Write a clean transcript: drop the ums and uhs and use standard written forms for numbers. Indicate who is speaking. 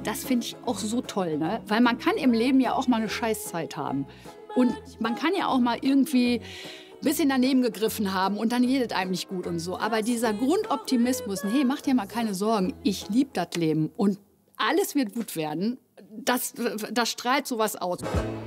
Speaker 1: Das finde ich auch so toll, ne? Weil man kann im Leben ja auch mal eine Scheißzeit haben. Und man kann ja auch mal irgendwie ein bisschen daneben gegriffen haben und dann geht es einem nicht gut und so. Aber dieser Grundoptimismus, hey, mach dir mal keine Sorgen, ich liebe das Leben und alles wird gut werden, das strahlt sowas aus.